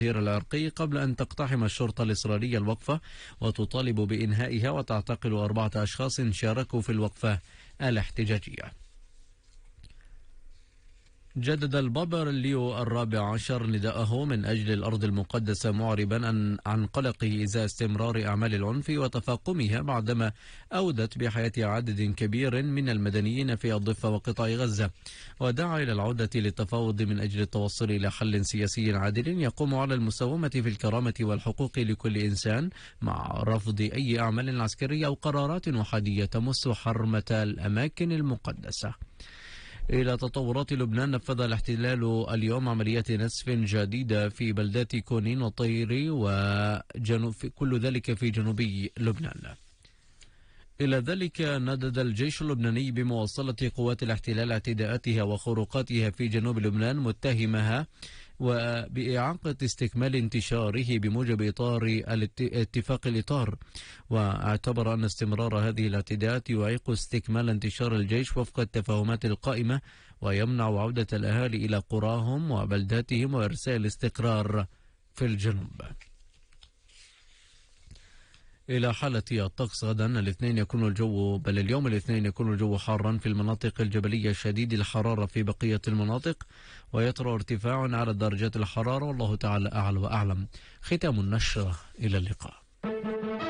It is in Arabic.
العرقي قبل أن تقتحم الشرطة الإسرائيلية الوقفة وتطالب بإنهائها، وتعتقل 4 أشخاص شاركوا في الوقفة الاحتجاجية. جدد البابا ليو 14 نداءه من أجل الأرض المقدسة، معربا عن قلقه إزاء استمرار أعمال العنف وتفاقمها بعدما أودت بحياة عدد كبير من المدنيين في الضفة وقطاع غزة، ودعا إلى العودة للتفاوض من أجل التوصل إلى حل سياسي عادل يقوم على المساومة في الكرامة والحقوق لكل إنسان، مع رفض أي أعمال عسكرية أو قرارات أحادية تمس حرمة الأماكن المقدسة. إلى تطورات لبنان، نفذ الاحتلال اليوم عمليات نسف جديدة في بلدات كونين وطيري وجنوب، كل ذلك في جنوبي لبنان. إلى ذلك ندد الجيش اللبناني بمواصلة قوات الاحتلال اعتداءاتها وخروقاتها في جنوب لبنان، متهمها وبإعاقة استكمال انتشاره بموجب إطار اتفاق الإطار، واعتبر أن استمرار هذه الاعتداءات يعيق استكمال انتشار الجيش وفق التفاهمات القائمة، ويمنع عودة الأهالي إلى قراهم وبلداتهم وإرساء الاستقرار في الجنوب. إلى حالة الطقس، غدا الاثنين يكون الجو اليوم الاثنين يكون الجو حارا في المناطق الجبلية شديد الحرارة في بقية المناطق، ويطرأ ارتفاع على درجات الحرارة، والله تعالى أعلى وأعلم. ختام النشرة، إلى اللقاء.